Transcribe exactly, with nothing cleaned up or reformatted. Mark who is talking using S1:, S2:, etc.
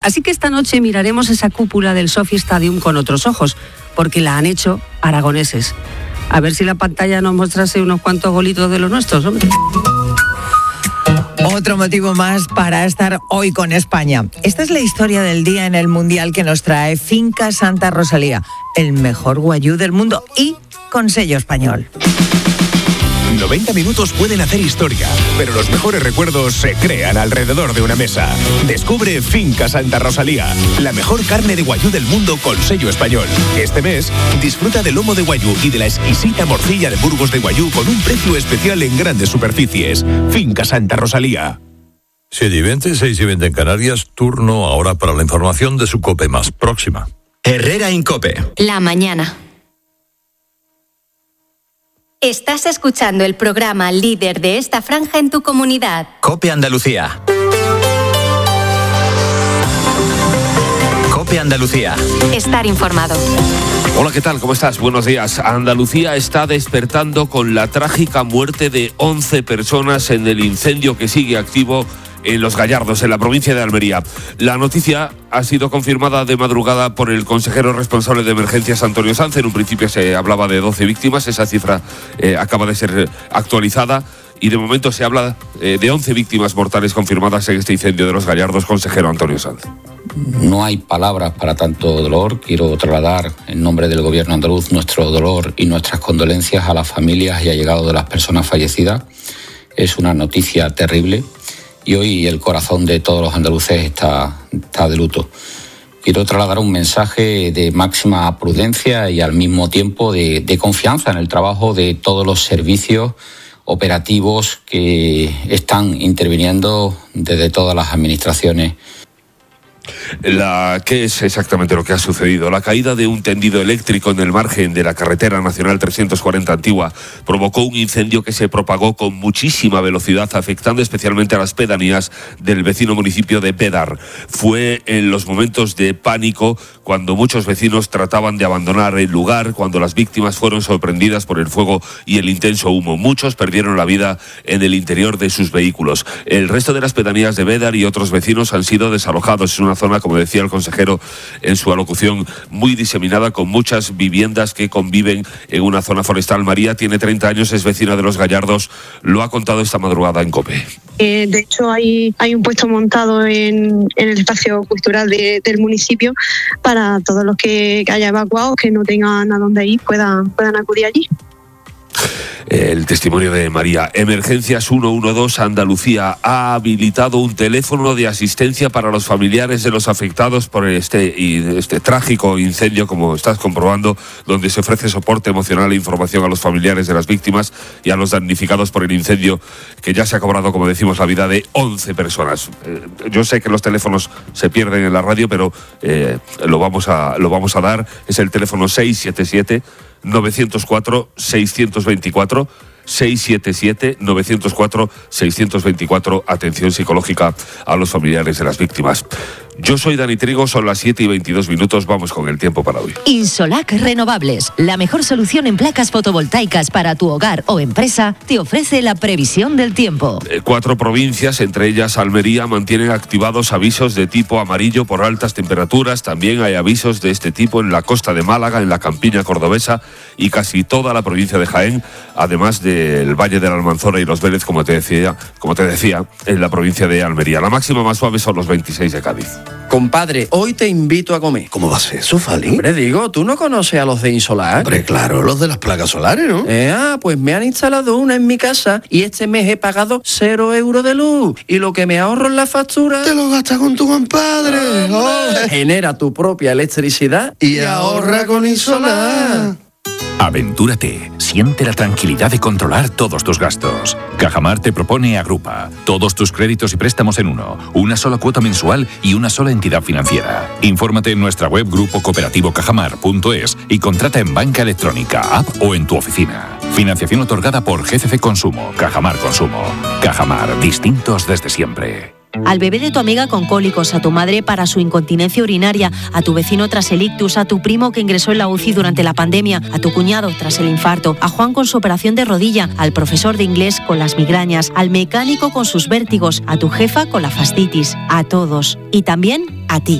S1: Así que esta noche miraremos esa cúpula del Sophie Stadium con otros ojos, porque la han hecho aragoneses. A ver si la pantalla nos mostrase unos cuantos golitos de los nuestros, hombre.
S2: Otro motivo más para estar hoy con España. Esta es la historia del día en el Mundial que nos trae Finca Santa Rosalía, el mejor guayú del mundo y con sello español.
S3: noventa minutos pueden hacer historia, pero los mejores recuerdos se crean alrededor de una mesa. Descubre Finca Santa Rosalía, la mejor carne de guayú del mundo con sello español. Este mes, disfruta del lomo de guayú y de la exquisita morcilla de Burgos de guayú con un precio especial en grandes superficies. Finca Santa Rosalía.
S4: siete y veinte, seis y veinte en Canarias, turno ahora para la información de su COPE más próxima.
S5: Herrera Incope.
S6: La mañana. Estás escuchando el programa líder de esta franja en tu comunidad.
S5: COPE Andalucía. COPE Andalucía.
S6: Estar informado.
S7: Hola, ¿qué tal? ¿Cómo estás? Buenos días. Andalucía está despertando con la trágica muerte de once personas en el incendio que sigue activo en Los Gallardos, en la provincia de Almería. La noticia ha sido confirmada de madrugada por el consejero responsable de emergencias, Antonio Sanz. En un principio se hablaba de doce víctimas, esa cifra eh, acaba de ser actualizada y de momento se habla eh, de once víctimas mortales confirmadas en este incendio de Los Gallardos. Consejero Antonio Sanz.
S8: No hay palabras para tanto dolor. Quiero trasladar en nombre del Gobierno andaluz nuestro dolor y nuestras condolencias a las familias y allegados de las personas fallecidas. Es una noticia terrible. Y hoy el corazón de todos los andaluces está, está de luto. Quiero trasladar un mensaje de máxima prudencia y al mismo tiempo de, de confianza en el trabajo de todos los servicios operativos que están interviniendo desde todas las administraciones.
S7: La, ¿Qué es exactamente lo que ha sucedido? La caída de un tendido eléctrico en el margen de la carretera nacional trescientos cuarenta Antigua provocó un incendio que se propagó con muchísima velocidad, afectando especialmente a las pedanías del vecino municipio de Bédar. Fue en los momentos de pánico cuando muchos vecinos trataban de abandonar el lugar, cuando las víctimas fueron sorprendidas por el fuego y el intenso humo. Muchos perdieron la vida en el interior de sus vehículos. El resto de las pedanías de Bédar y otros vecinos han sido desalojados. Es una zona, como decía el consejero en su alocución, muy diseminada, con muchas viviendas que conviven en una zona forestal. María tiene treinta años, es vecina de Los Gallardos, lo ha contado esta madrugada en COPE.
S9: Eh, de hecho, hay, hay un puesto montado en, en el espacio cultural de, del municipio para todos los que, que haya evacuados, que no tengan a dónde ir, puedan, puedan acudir allí.
S7: El testimonio de María. Emergencias ciento doce Andalucía ha habilitado un teléfono de asistencia para los familiares de los afectados por este, este trágico incendio, como estás comprobando, donde se ofrece soporte emocional e información a los familiares de las víctimas y a los damnificados por el incendio, que ya se ha cobrado, como decimos, la vida de once personas. Eh, yo sé que los teléfonos se pierden en la radio, pero eh, lo vamos a, lo vamos a dar. Es el teléfono seis siete siete, nueve cero cuatro, seis dos cuatro, seis siete siete, nueve cero cuatro, seis dos cuatro, atención psicológica a los familiares de las víctimas. Yo soy Dani Trigo, son las siete y veintidós minutos, vamos con el tiempo para hoy.
S10: Insolac Renovables, la mejor solución en placas fotovoltaicas para tu hogar o empresa, te ofrece la previsión del tiempo.
S7: Eh, cuatro provincias, entre ellas Almería, mantienen activados avisos de tipo amarillo por altas temperaturas. También hay avisos de este tipo en la costa de Málaga, en la campiña cordobesa y casi toda la provincia de Jaén, además del Valle de la Almanzora y los Vélez, como te decía, como te decía, en la provincia de Almería. La máxima más suave son los veintiséis de Cádiz.
S11: Compadre, hoy te invito a comer.
S12: ¿Cómo va a ser eso, Fali?
S11: Hombre, digo, ¿tú no conoces a los de Insolac?
S12: Hombre, claro, los de las placas solares, ¿no?
S11: Eh, ah, pues me han instalado una en mi casa y este mes he pagado cero euros de luz. Y lo que me ahorro en la factura...
S12: Te lo gastas con tu compadre.
S11: Oh, genera tu propia electricidad
S12: y, y ahorra con Insolac.
S13: Aventúrate, siente la tranquilidad de controlar todos tus gastos. Cajamar te propone Agrupa, todos tus créditos y préstamos en uno, una sola cuota mensual y una sola entidad financiera. Infórmate en nuestra web grupo cooperativo cajamar punto es y contrata en banca electrónica, app o en tu oficina. Financiación otorgada por G C C Consumo, Cajamar Consumo. Cajamar, distintos desde siempre.
S14: Al bebé de tu amiga con cólicos, a tu madre para su incontinencia urinaria, a tu vecino tras el ictus, a tu primo que ingresó en la U C I durante la pandemia, a tu cuñado tras el infarto, a Juan con su operación de rodilla, al profesor de inglés con las migrañas, al mecánico con sus vértigos, a tu jefa con la fascitis, a todos y también a ti.